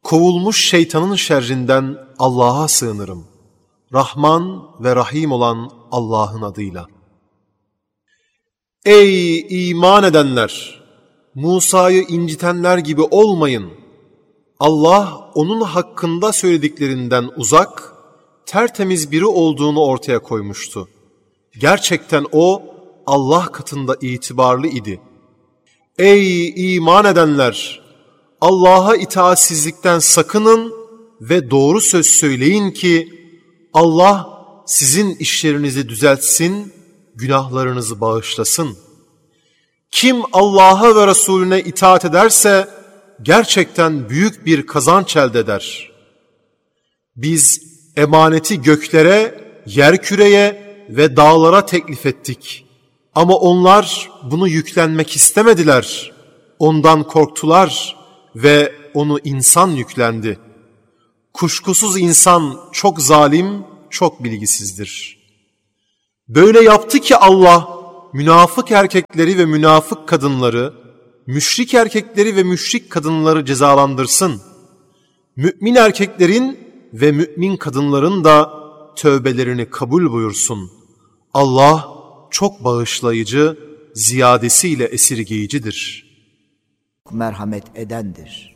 Kovulmuş şeytanın şerrinden Allah'a sığınırım. Rahman ve Rahim olan Allah'ın adıyla. Ey iman edenler! Musa'yı incitenler gibi olmayın. Allah onun hakkında söylediklerinden uzak, tertemiz biri olduğunu ortaya koymuştu. Gerçekten o Allah katında itibarlı idi. Ey iman edenler! Allah'a itaatsizlikten sakının ve doğru söz söyleyin ki Allah sizin işlerinizi düzeltsin, günahlarınızı bağışlasın. Kim Allah'a ve Resulüne itaat ederse gerçekten büyük bir kazanç elde eder. Biz emaneti göklere, yerküreye ve dağlara teklif ettik. Ama onlar bunu yüklenmek istemediler. Ondan korktular ve onu insan yüklendi. Kuşkusuz insan çok zalim, çok bilgisizdir. Böyle yaptı ki Allah, münafık erkekleri ve münafık kadınları, müşrik erkekleri ve müşrik kadınları cezalandırsın. Mümin erkeklerin ve mümin kadınların da tövbelerini kabul buyursun. Allah çok bağışlayıcı, ziyadesiyle esirgeyicidir. Merhamet edendir.